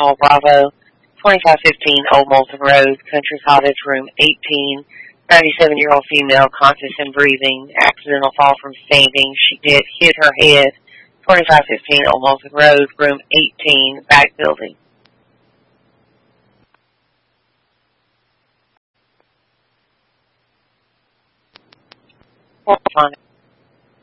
Paul Bravo, 2515 Old Moulton Road, Country Cottage, room 18. 97-year-old female, conscious and breathing, accidental fall from standing. She did hit her head. 2515 Old Moulton Road, room 18, back building. Fine.